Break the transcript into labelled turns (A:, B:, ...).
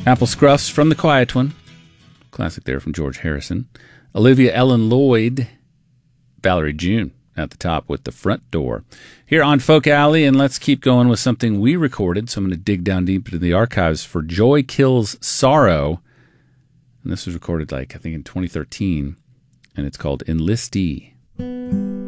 A: Apple Scruffs from The Quiet One. Classic there from George Harrison. Olivia Ellen Lloyd. Valerie June at the top with The Front Door. Here on Folk Alley, and let's keep going with something we recorded. So I'm going to dig down deep into the archives for Joy Kills Sorrow. And this was recorded, I think, in 2013. And it's called Enlistee.